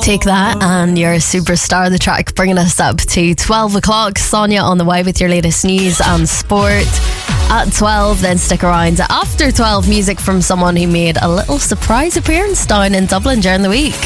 Take That and your Superstar, the track bringing us up to 12 o'clock. Sonia on the way with your latest news and sport. At 12, then stick around. After 12, music from someone who made a little surprise appearance down in Dublin during the week.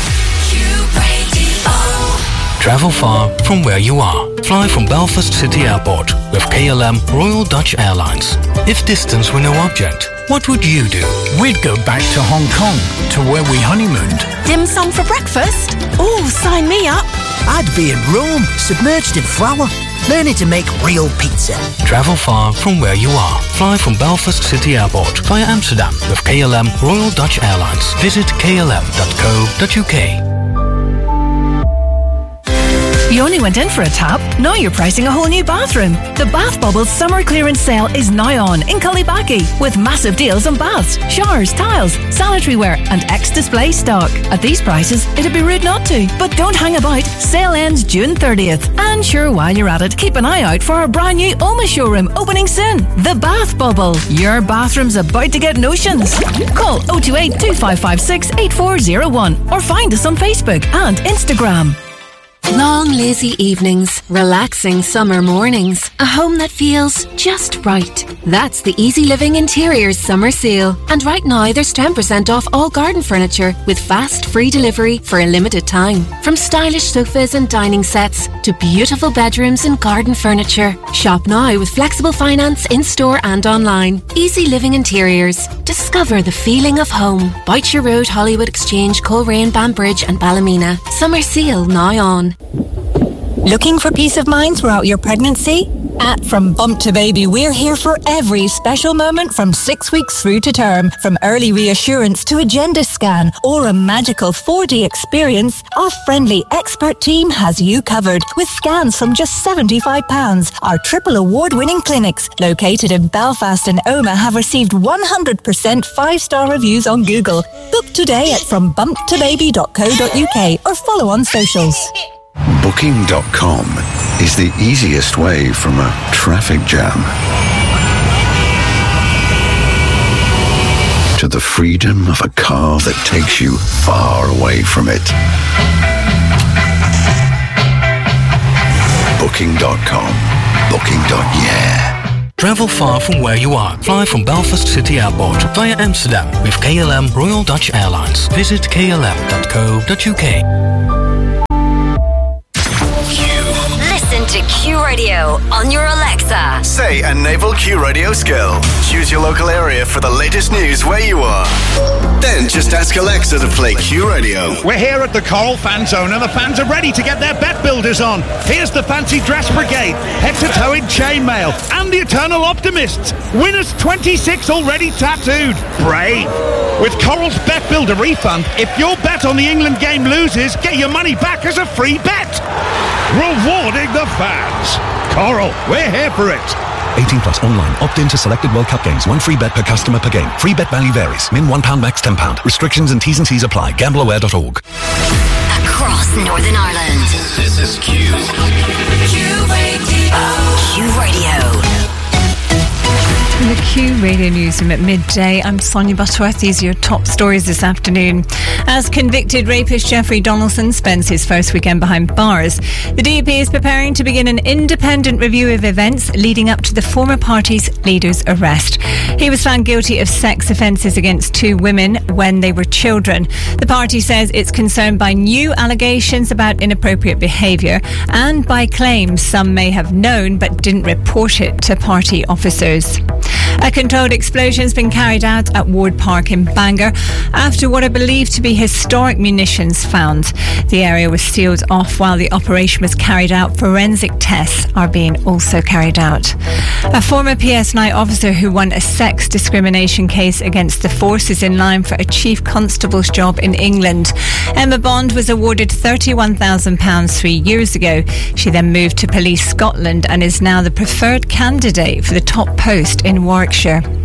Travel far from where you are. Fly from Belfast City Airport with KLM Royal Dutch Airlines. If distance were no object, what would you do? We'd go back to Hong Kong, to where we honeymooned. Dim sum for breakfast? Oh, sign me up. I'd be in Rome, submerged in flour, learning to make real pizza. Travel far from where you are. Fly from Belfast City Airport via Amsterdam with KLM Royal Dutch Airlines. Visit klm.co.uk. You only went in for a tap. Now you're pricing a whole new bathroom. The Bath Bubbles summer clearance sale is now on in Cullibackie with massive deals on baths, showers, tiles, sanitary ware and ex-display stock. At these prices, it'd be rude not to. But don't hang about. Sale ends June 30th. And sure, while you're at it, keep an eye out for our brand new Oma showroom opening soon. The Bath Bubble. Your bathroom's about to get notions. Call 028 2556 8401 or find us on Facebook and Instagram. Long, lazy evenings, relaxing summer mornings, a home that feels just right. That's the Easy Living Interiors summer sale. And right now there's 10% off all garden furniture with fast free delivery for a limited time. From stylish sofas and dining sets to beautiful bedrooms and garden furniture. Shop now with flexible finance in-store and online. Easy Living Interiors. Discover the feeling of home. Boucher Road, Hollywood Exchange, Coleraine, Banbridge and Ballymena. Summer sale now on. Looking for peace of mind throughout your pregnancy? At From Bump to Baby, we're here for every special moment from 6 weeks through to term. From early reassurance to a gender scan or a magical 4D experience, our friendly expert team has you covered with scans from just £75. Our triple award-winning clinics, located in Belfast and Omagh, have received 100% 5-star reviews on Google. Book today at frombumptobaby.co.uk or follow on socials. Booking.com is the easiest way from a traffic jam to the freedom of a car that takes you far away from it. Booking.com. Booking.yeah. Travel far from where you are. Fly from Belfast City Airport via Amsterdam with KLM Royal Dutch Airlines. Visit klm.co.uk. To Q Radio on your Alexa. Say a naval Q Radio skill. Choose your local area for the latest news where you are. Then just ask Alexa to play Q Radio. We're here at the Coral Fan Zone and the fans are ready to get their bet builders on. Here's the Fancy Dress Brigade, head-to-toe in chainmail, and the Eternal Optimists. Winners 26 already tattooed. Brave. With Coral's Bet Builder refund, if your bet on the England game loses, get your money back as a free bet. Rewarding the fans. Coral, we're here for it. 18 plus online. Opt in to selected World Cup games. One free bet per customer per game. Free bet value varies. Min £1, max £10. Restrictions and T's and C's apply. Gambleaware.org. Across Northern Ireland. This is Q. Q Radio. Q Radio. The Q Radio Newsroom at midday. I'm Sonia Butterworth. These are your top stories this afternoon. As convicted rapist Jeffrey Donaldson spends his first weekend behind bars, the DUP is preparing to begin an independent review of events leading up to the former party's leader's arrest. He was found guilty of sex offences against 2 women when they were children. The party says it's concerned by new allegations about inappropriate behaviour and by claims some may have known but didn't report it to party officers. A controlled explosion has been carried out at Ward Park in Bangor after what are believed to be historic munitions found. The area was sealed off while the operation was carried out. Forensic tests are being also carried out. A former PSNI officer who won a sex discrimination case against the force is in line for a chief constable's job in England. Emma Bond was awarded £31,000 3 years ago. She then moved to Police Scotland and is now the preferred candidate for the top post in Warwickshire.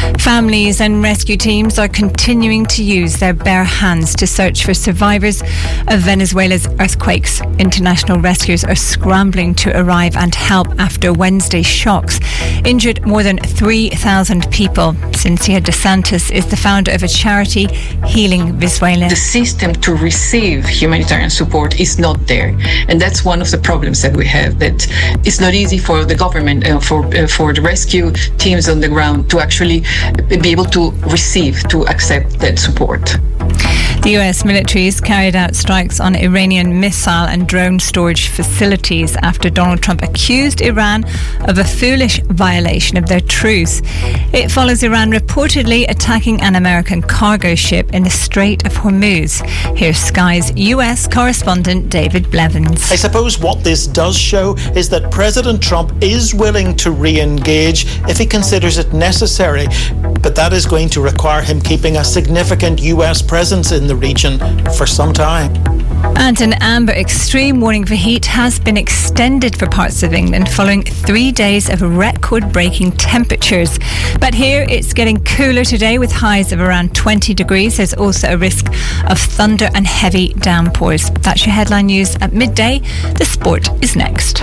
Families and rescue teams are continuing to use their bare hands to search for survivors of Venezuela's earthquakes. International rescuers are scrambling to arrive and help after Wednesday's shocks injured more than 3,000 people. Cynthia DeSantis is the founder of a charity, Healing Venezuela. The system to receive humanitarian support is not there, and that's one of the problems that we have, that it's not easy for the government, for the rescue teams on the ground to actually be able to accept that support. The US military has carried out strikes on Iranian missile and drone storage facilities after Donald Trump accused Iran of a foolish violation of their truce. It follows Iran reportedly attacking an American cargo ship in the Strait of Hormuz. Here's Sky's US correspondent David Blevins. I suppose what this does show is that President Trump is willing to re-engage if he considers it necessary, but that is going to require him keeping a significant US presence in the region for some time. And an amber extreme warning for heat has been extended for parts of England following 3 days of record-breaking temperatures. But here it's getting cooler today with highs of around 20 degrees. There's also a risk of thunder and heavy downpours. That's your headline news at midday. The sport is next.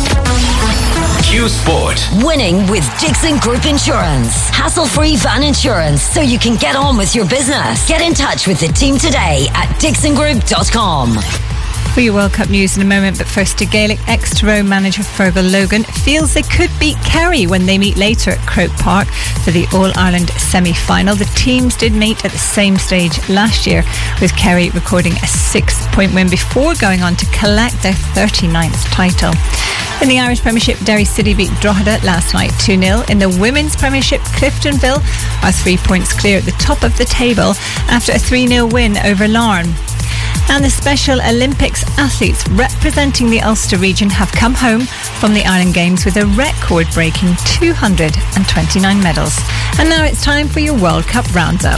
Q Sport. Winning with Dixon Group Insurance. Hassle-free van insurance so you can get on with your business. Get in touch with the team today at dixongroup.com. For your World Cup news in a moment, but first to Gaelic. Ex-Tyrone manager Fergal Logan feels they could beat Kerry when they meet later at Croke Park for the All-Ireland semi-final. The teams did meet at the same stage last year, with Kerry recording a 6-point win before going on to collect their 39th title. In the Irish Premiership, Derry City beat Drogheda last night 2-0. In the Women's Premiership, Cliftonville are 3 points clear at the top of the table after a 3-0 win over Larne. And the Special Olympics athletes representing the Ulster region have come home from the Island Games with a record-breaking 229 medals. And now it's time for your World Cup roundup.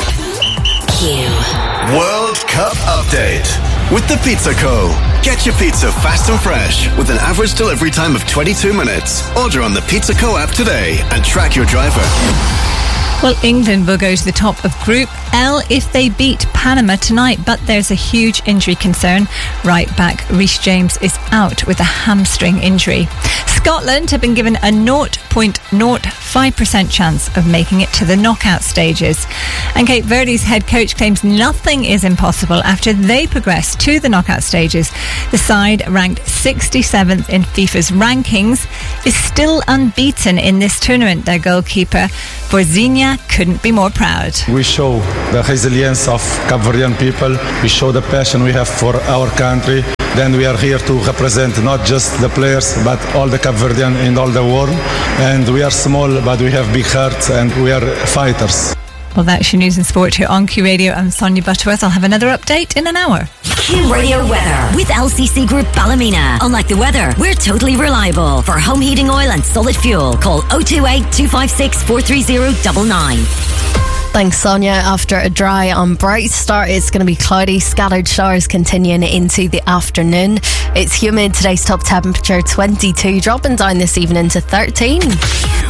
World Cup update with the Pizza Co. Get your pizza fast and fresh with an average delivery time of 22 minutes. Order on the Pizza Co app today and track your driver. Well, England will go to the top of Group L if they beat Panama tonight, but there's a huge injury concern. Right back Reece James is out with a hamstring injury. Scotland have been given a 0.05% chance of making it to the knockout stages. And Cape Verde's head coach claims nothing is impossible after they progress to the knockout stages. The side, ranked 67th in FIFA's rankings, is still unbeaten in this tournament. Their goalkeeper, Borzinha, couldn't be more proud. We show the resilience of Cape Verdean people. We show the passion we have for our country. Then we are here to represent not just the players, but all the Cape Verdean in all the world. And we are small, but we have big hearts and we are fighters. Well, that's your news and sport here on Q Radio. I'm Sonia Butterworth. I'll have another update in an hour. Q Radio weather with LCC Group Ballymena. Unlike the weather, we're totally reliable. For home heating oil and solid fuel, call 028 256 43099. Thanks, Sonia. After a dry and bright start, it's going to be cloudy. Scattered showers continuing into the afternoon. It's humid. Today's top temperature 22, dropping down this evening to 13.